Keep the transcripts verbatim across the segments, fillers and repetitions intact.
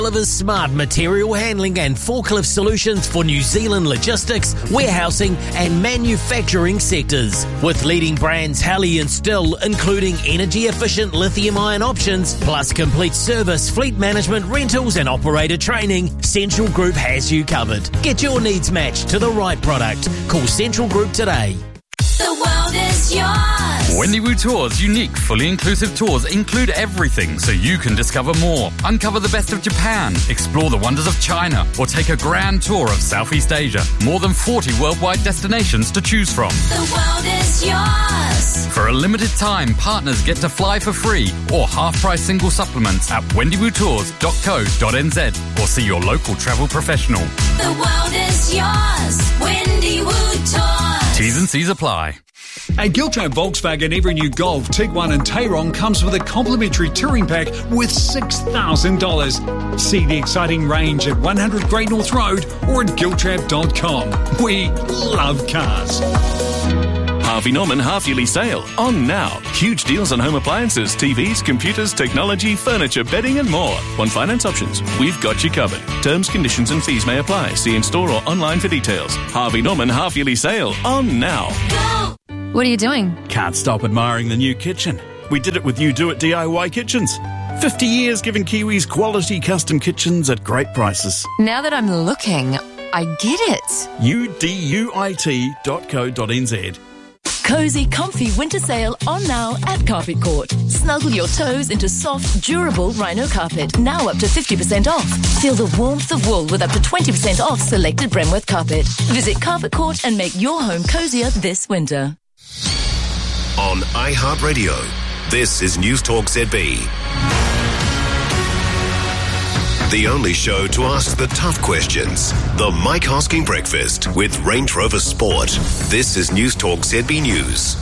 Oliver's smart material handling and forklift solutions for New Zealand logistics, warehousing and manufacturing sectors. With leading brands Halley and Still, including energy-efficient lithium-ion options, plus complete service, fleet management, rentals and operator training, Central Group has you covered. Get your needs matched to the right product. Call Central Group today. The world is yours. Wendy-Woo Tours' unique, fully inclusive tours include everything so you can discover more. Uncover the best of Japan, explore the wonders of China, or take a grand tour of Southeast Asia. More than forty worldwide destinations to choose from. The world is yours. For a limited time, partners get to fly for free or half-price single supplements at wendy woo tours dot co dot n z or see your local travel professional. The world is yours. Wendy-Woo Tours. T's and C's apply. At Giltrap Volkswagen, every new Golf, Tiguan and Tayron comes with a complimentary touring pack with six thousand dollars. See the exciting range at one hundred Great North Road or at giltrap dot com. We love cars. Harvey Norman half-yearly sale on now. Huge deals on home appliances, T Vs, computers, technology, furniture, bedding and more. On finance options, we've got you covered. Terms, conditions and fees may apply. See in store or online for details. Harvey Norman half-yearly sale on now. Go! What are you doing? Can't stop admiring the new kitchen. We did it with You Do It D I Y Kitchens. fifty years giving Kiwis quality custom kitchens at great prices. Now that I'm looking, I get it. U D U I T dot co dot n z. Cozy, comfy winter sale on now at Carpet Court. Snuggle your toes into soft, durable rhino carpet. Now up to fifty percent off. Feel the warmth of wool with up to twenty percent off selected Bremworth carpet. Visit Carpet Court and make your home cozier this winter. On iHeartRadio, this is News Talk Z B. The only show to ask the tough questions. The Mike Hosking Breakfast with Range Rover Sport. This is News Talk Z B News.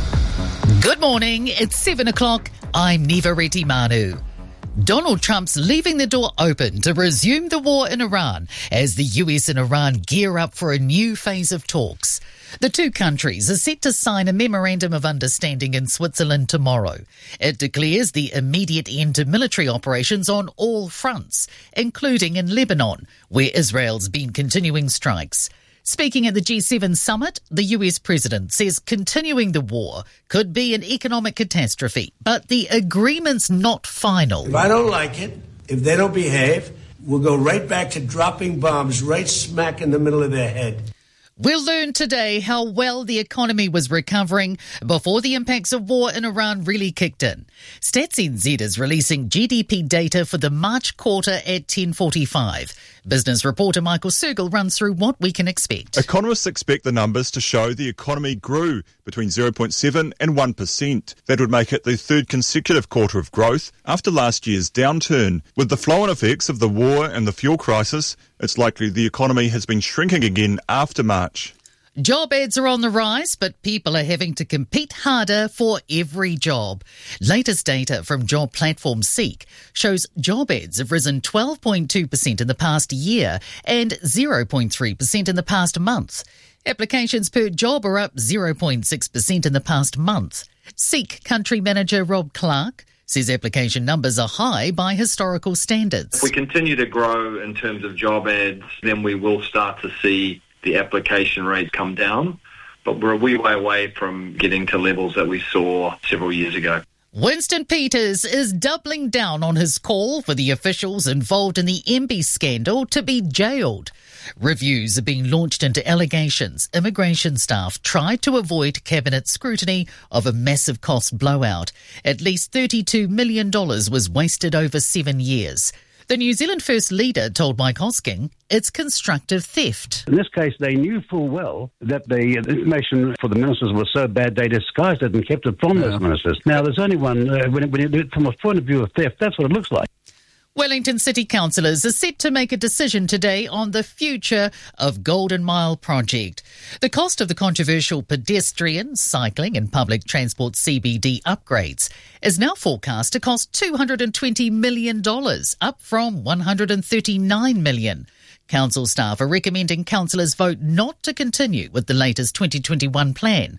Good morning. It's seven o'clock. I'm Neva Reti Manu. Donald Trump's leaving the door open to resume the war in Iran as the U S and Iran gear up for a new phase of talks. The two countries are set to sign a memorandum of understanding in Switzerland tomorrow. It declares the immediate end to military operations on all fronts, including in Lebanon, where Israel's been continuing strikes. Speaking at the G seven summit, the U S president says continuing the war could be an economic catastrophe, but the agreement's not final. If I don't like it, if they don't behave, we'll go right back to dropping bombs right smack in the middle of their head. We'll learn today how well the economy was recovering before the impacts of war in Iran really kicked in. Stats N Z is releasing G D P data for the March quarter at ten forty-five. Business reporter Michael Sergel runs through what we can expect. Economists expect the numbers to show the economy grew between zero point seven and one percent. That would make it the third consecutive quarter of growth after last year's downturn. With the flow-on effects of the war and the fuel crisis, it's likely the economy has been shrinking again after March. Job ads are on the rise, but people are having to compete harder for every job. Latest data from job platform Seek shows job ads have risen twelve point two percent in the past year and zero point three percent in the past month. Applications per job are up zero point six percent in the past month. Seek country manager Rob Clark says application numbers are high by historical standards. If we continue to grow in terms of job ads, then we will start to see the application rates come down, but we're a wee way away from getting to levels that we saw several years ago. Winston Peters is doubling down on his call for the officials involved in the M B scandal to be jailed. Reviews are being launched into allegations immigration staff tried to avoid cabinet scrutiny of a massive cost blowout. At least thirty-two million dollars was wasted over seven years. The New Zealand First Leader told Mike Hosking it's constructive theft. In this case, they knew full well that the information for the ministers was so bad they disguised it and kept it from yeah. those ministers. Now, there's only one, uh, when, when you do it from a point of view of theft, that's what it looks like. Wellington City councillors are set to make a decision today on the future of Golden Mile project. The cost of the controversial pedestrian, cycling and public transport C B D upgrades is now forecast to cost two hundred twenty million dollars, up from one hundred thirty-nine million dollars. Council staff are recommending councillors vote not to continue with the latest twenty twenty-one plan.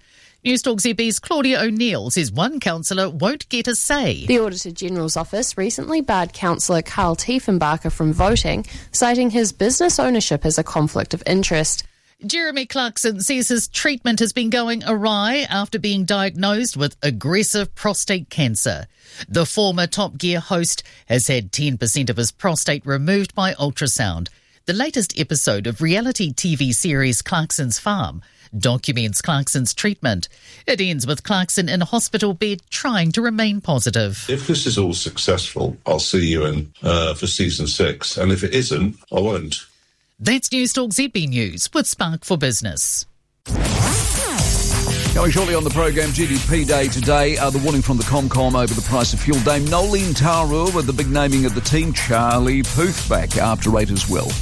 Newstalk Z B's Claudia O'Neill says one councillor won't get a say. The Auditor General's office recently barred Councillor Carl Tiefenbacher from voting, citing his business ownership as a conflict of interest. Jeremy Clarkson says his treatment has been going awry after being diagnosed with aggressive prostate cancer. The former Top Gear host has had ten percent of his prostate removed by ultrasound. The latest episode of reality T V series Clarkson's Farm documents Clarkson's treatment. It ends with Clarkson in a hospital bed trying to remain positive. If this is all successful, I'll see you in uh, for season six. And if it isn't, I won't. That's Newstalk Z B News with Spark for Business. Going shortly on the program, G D P Day today. Uh, the warning from the ComCom over the price of fuel. Dame Nolene Taru with the big naming of the team. Charlie Puth back after eight as well.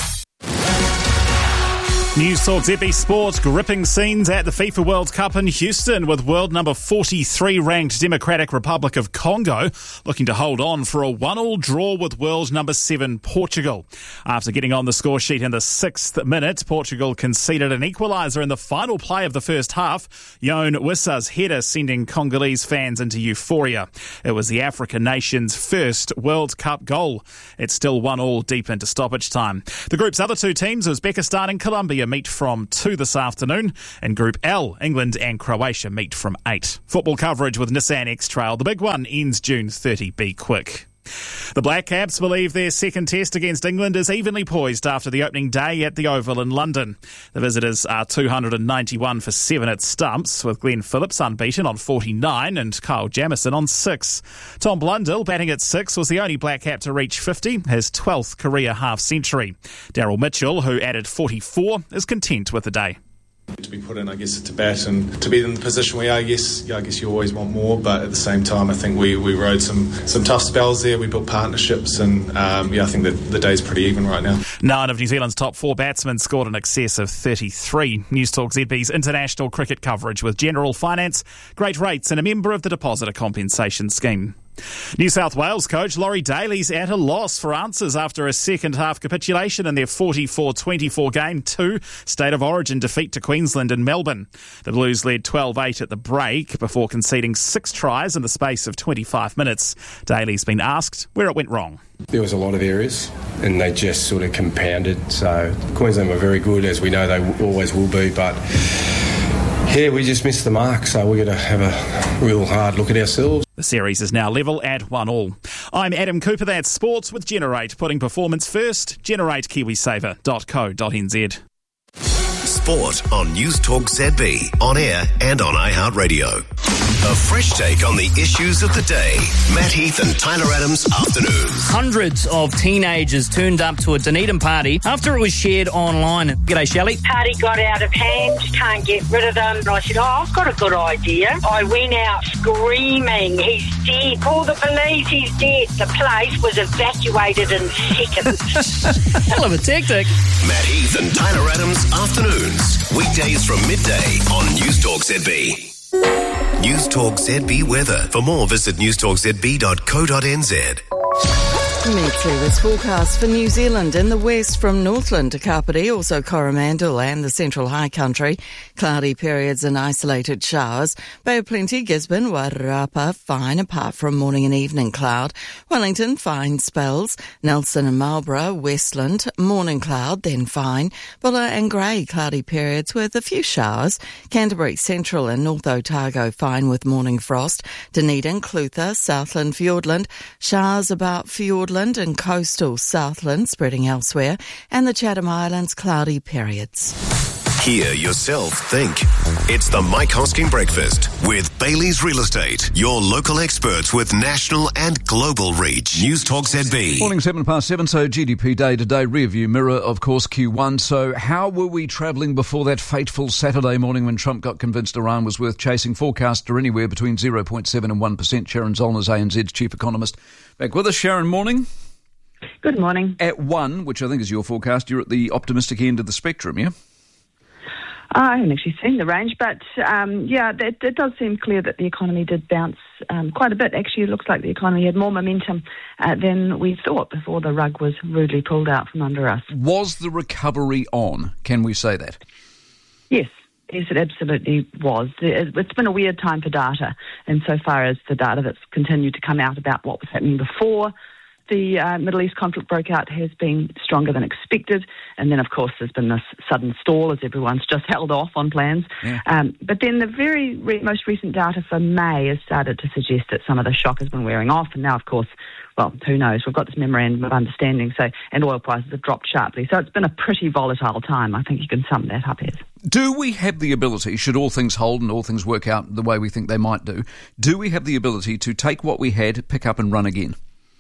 Newstalk Z B Sport, gripping scenes at the FIFA World Cup in Houston with world number forty-three ranked Democratic Republic of Congo looking to hold on for a one-all draw with world number seven Portugal. After getting on the score sheet in the sixth minute, Portugal conceded an equaliser in the final play of the first half. Yoan Wissa's header sending Congolese fans into euphoria. It was the African nation's first World Cup goal. It's still one-all deep into stoppage time. The group's other two teams, Uzbekistan and Colombia, meet from two this afternoon. In Group L, England and Croatia meet from eight. Football coverage with Nissan X-Trail. The big one ends June thirtieth. Be quick. The Black Caps believe their second test against England is evenly poised after the opening day at the Oval in London. The visitors are two hundred ninety-one for seven at stumps, with Glenn Phillips unbeaten on forty-nine and Kyle Jamieson on six. Tom Blundell, batting at six, was the only Black Cap to reach fifty, his twelfth career half-century. Daryl Mitchell, who added forty-four, is content with the day. To be put in, I guess, to bat and to be in the position we are, I guess, I guess you always want more, but at the same time, I think we, we rode some, some tough spells there. We built partnerships, and um, yeah, I think that the day's pretty even right now. Nine of New Zealand's top four batsmen scored in excess of thirty-three. Newstalk Z B's international cricket coverage with General Finance, great rates, and a member of the Depositor Compensation Scheme. New South Wales coach Laurie Daly's at a loss for answers after a second-half capitulation in their forty-four twenty-four Game two State of Origin defeat to Queensland in Melbourne. The Blues led twelve eight at the break before conceding six tries in the space of twenty-five minutes. Daly's been asked where it went wrong. There was a lot of errors and they just sort of compounded. So Queensland were very good, as we know they always will be, but yeah, we just missed the mark, so we've got to have a real hard look at ourselves. The series is now level at one all. I'm Adam Cooper, that's Sports with Generate, putting performance first. generate kiwi saver dot co dot n z. Sport on Newstalk Z B, on air and on iHeartRadio. A fresh take on the issues of the day. Matt Heath and Tyler Adams Afternoons. Hundreds of teenagers turned up to a Dunedin party after it was shared online. G'day, Shelley. Party got out of hand, can't get rid of them. And I said, oh, I've got a good idea. I went out screaming, he's dead. Call the police, he's dead. The place was evacuated in seconds. Hell of a tactic. Matt Heath and Tyler Adams Afternoons. Weekdays from midday on Newstalk Z B. Newstalk Z B weather. For more, visit newstalk z b dot co dot n z. Met service forecast for New Zealand in the west from Northland to Kapiti, also Coromandel and the Central High Country. Cloudy periods and isolated showers. Bay of Plenty, Gisborne, Wairarapa, fine apart from morning and evening cloud. Wellington, fine spells. Nelson and Marlborough, Westland, morning cloud, then fine. Bulla and Grey, cloudy periods with a few showers. Canterbury, Central and North Otago, fine with morning frost. Dunedin, Clutha, Southland, Fiordland, showers about Fiordland and coastal Southland spreading elsewhere, and the Chatham Islands cloudy periods. Hear yourself think. It's the Mike Hosking Breakfast with Bailey's Real Estate, your local experts with national and global reach. Newstalk Z B. Morning, seven past seven, so G D P Day today, rear view mirror, of course, Q one. So how were we travelling before that fateful Saturday morning when Trump got convinced Iran was worth chasing? Forecasts are anywhere between zero point seven and one percent. Sharon Zollner's A N Z's chief economist. Back with us, Sharon, morning. Good morning. At one, which I think is your forecast, you're at the optimistic end of the spectrum, yeah? I haven't actually seen the range, but um, yeah, it, it does seem clear that the economy did bounce um, quite a bit. Actually, it looks like the economy had more momentum uh, than we thought before the rug was rudely pulled out from under us. Was the recovery on? Can we say that? Yes. Yes, it absolutely was. It's been a weird time for data, insofar as the data that's continued to come out about what was happening before the uh, Middle East conflict broke out has been stronger than expected. And then, of course, there's been this sudden stall as everyone's just held off on plans. Yeah. Um, but then the very re- most recent data for May has started to suggest that some of the shock has been wearing off. And now, of course, well, who knows? We've got this memorandum of understanding, so and oil prices have dropped sharply. So it's been a pretty volatile time. I think you can sum that up as. Do we have the ability, should all things hold and all things work out the way we think they might do, do we have the ability to take what we had, pick up and run again?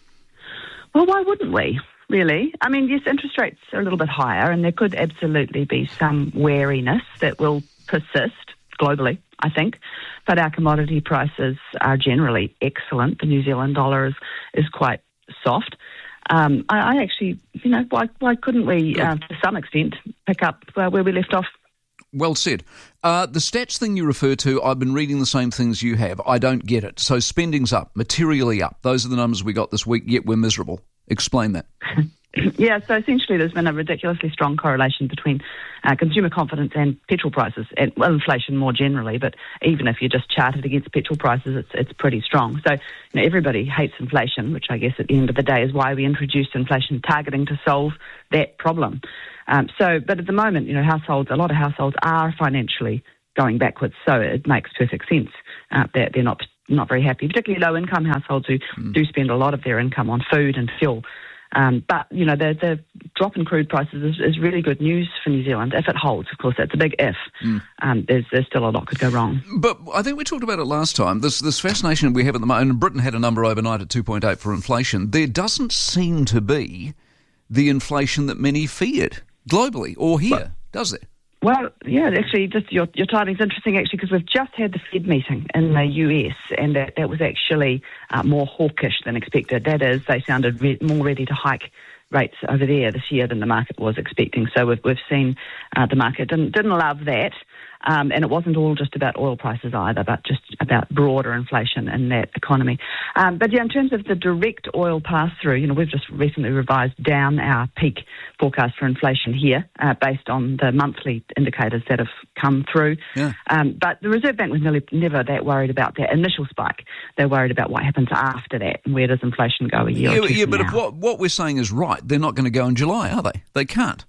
Well, why wouldn't we, really? I mean, yes, interest rates are a little bit higher, and there could absolutely be some wariness that will persist globally, I think. But our commodity prices are generally excellent. The New Zealand dollar is, is quite soft. Um, I, I actually, you know, why why couldn't we, uh, to some extent, pick up uh, where we left off? Well said. Uh, the stats thing you refer to, I've been reading the same things you have. I don't get it. So spending's up, materially up. Those are the numbers we got this week, yet we're miserable. Explain that. Yeah, so essentially there's been a ridiculously strong correlation between uh, consumer confidence and petrol prices, and well, inflation more generally, but even if you just chart it against petrol prices, it's it's pretty strong. So, you know, everybody hates inflation, which I guess at the end of the day is why we introduced inflation targeting to solve that problem. Um, so, but at the moment, you know, households, a lot of households are financially going backwards, so it makes perfect sense uh, that they're not not very happy, particularly low-income households who mm. do spend a lot of their income on food and fuel. Um, but, you know, the, the drop in crude prices is, is really good news for New Zealand, if it holds. Of course, that's a big if. Mm. Um, there's, there's still a lot could go wrong. But I think we talked about it last time, this this fascination we have at the moment, and Britain had a number overnight at two point eight for inflation. There doesn't seem to be the inflation that many feared globally or here, well, does there? Well, yeah, actually, just your your timing's interesting, actually, because we've just had the Fed meeting in the U S, and that, that was actually uh, more hawkish than expected. That is, they sounded re- more ready to hike rates over there this year than the market was expecting. So we've we've seen uh, the market didn't didn't love that. Um, and it wasn't all just about oil prices either, but just about broader inflation in that economy. Um, but yeah, in terms of the direct oil pass-through, you know, we've just recently revised down our peak forecast for inflation here uh, based on the monthly indicators that have come through. Yeah. Um, but the Reserve Bank was nearly, never that worried about that initial spike. They're worried about what happens after that and where does inflation go a year yeah, or two Yeah, from but now. if what, what we're saying is right, they're not going to go in July, are they? They can't.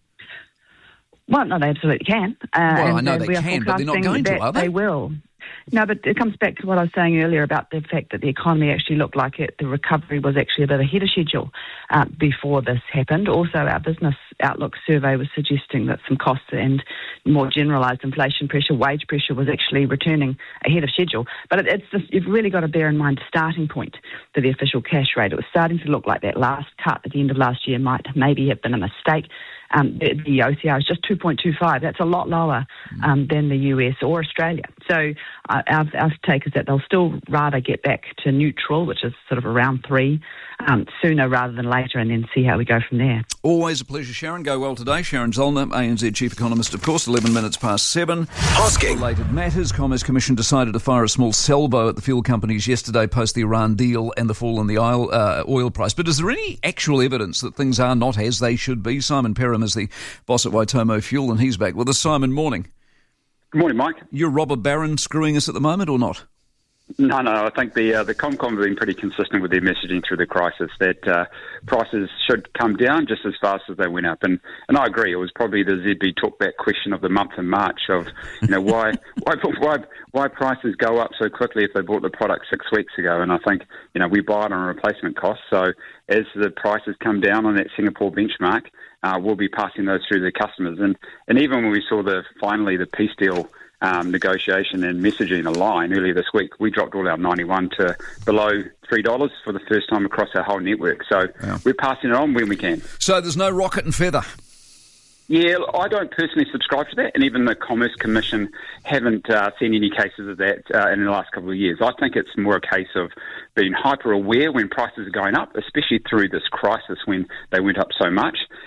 Well, no, they absolutely can. Uh, well, and, I know and they we are can, but they're not going to, are they? They will. No, but it comes back to what I was saying earlier about the fact that the economy actually looked like it, the recovery was actually a bit ahead of schedule uh, before this happened. Also, our business outlook survey was suggesting that some costs and more generalised inflation pressure, wage pressure was actually returning ahead of schedule. But it, it's just, you've really got to bear in mind the starting point for the official cash rate. It was starting to look like that last cut at the end of last year might maybe have been a mistake. Um, the, the O C R is just two point two five. That's a lot lower um, than the U S or Australia. So uh, our, our take is that they'll still rather get back to neutral, which is sort of around three, um, sooner rather than later, and then see how we go from there. Always a pleasure, Sharon. Go well today. Sharon Zollner, A N Z Chief Economist, of course, eleven minutes past seven. Hosking. Related matters. Commerce Commission decided to fire a small salvo at the fuel companies yesterday post the Iran deal and the fall in the oil, uh, oil price. But is there any actual evidence that things are not as they should be? Simon Perham is the boss at Waitomo Fuel, and he's back with us. Simon, morning. Good morning, Mike. You're Robert Barron screwing us at the moment or not? No, no, I think the uh, the Comcom have been pretty consistent with their messaging through the crisis that uh, prices should come down just as fast as they went up. And, and I agree, it was probably the Z B talkback question of the month in March of, you know, why why why why prices go up so quickly if they bought the product six weeks ago. And I think, you know, we buy it on replacement costs. So as the prices come down on that Singapore benchmark, uh, we'll be passing those through to the customers. And, and even when we saw the finally the peace deal Um, negotiation and messaging align earlier this week, we dropped all our ninety-one to below three dollars for the first time across our whole network. So yeah. We're passing it on when we can. So there's no rocket and feather? Yeah, I don't personally subscribe to that, and even the Commerce Commission haven't uh, seen any cases of that uh, in the last couple of years. I think it's more a case of being hyper-aware when prices are going up, especially through this crisis when they went up so much,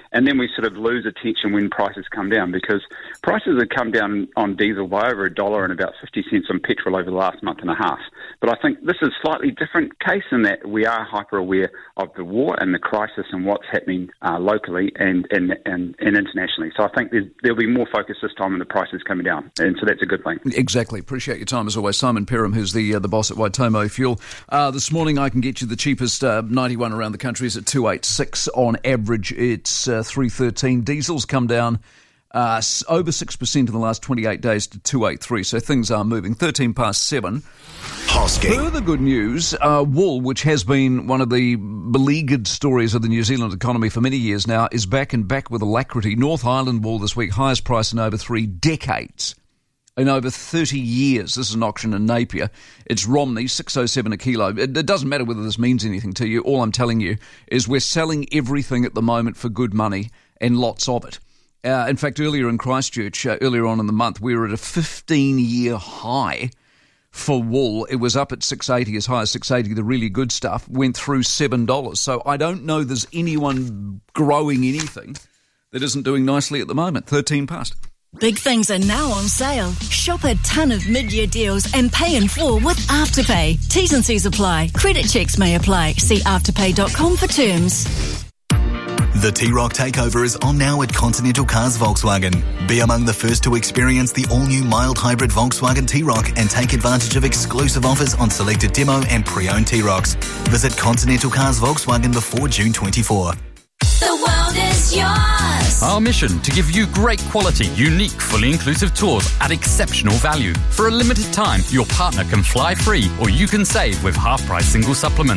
and then we sort of lose attention when prices come down, because prices have come down on diesel by over a dollar and about fifty cents on petrol over the last month and a half. But I think this is a slightly different case in that we are hyper aware of the war and the crisis and what's happening uh, locally and, and, and, and internationally. So I think there'll be more focus this time on the prices coming down, and so that's a good thing. Exactly. Appreciate your time as always. Simon Perham, who's the uh, the boss at Waitomo Fuel. Uh, this morning I can get you the cheapest uh, ninety-one around the country is at two eighty-six. On average it's uh, three thirteen. Diesel's come down uh, over six percent in the last twenty-eight days to two eighty-three, so things are moving. thirteen past seven. Hosking. Further good news, uh, wool, which has been one of the beleaguered stories of the New Zealand economy for many years now, is back and back with alacrity. North Island wool this week, highest price in over three decades. In over thirty years. This is an auction in Napier. It's Romney, six oh seven a kilo. It, it doesn't matter whether this means anything to you. All I'm telling you is we're selling everything at the moment for good money, and lots of it. Uh, in fact, earlier in Christchurch, uh, earlier on in the month, we were at a fifteen-year high for wool. It was up at six eighty, as high as six eighty. The really good stuff went through seven dollars. So I don't know there's anyone growing anything that isn't doing nicely at the moment. thirteen past. Big things are now on sale. Shop a ton of mid-year deals and pay in full with Afterpay. T's and C's apply. Credit checks may apply. See afterpay dot com for terms. The T-Rock Takeover is on now at Continental Cars Volkswagen. Be among the first to experience the all-new mild hybrid Volkswagen T-Rock and take advantage of exclusive offers on selected demo and pre-owned T-Rocks. Visit Continental Cars Volkswagen before June twenty-fourth. The world is yours. Our mission to give you great quality, unique, fully inclusive tours at exceptional value. For a limited time, your partner can fly free or you can save with half-price single supplements.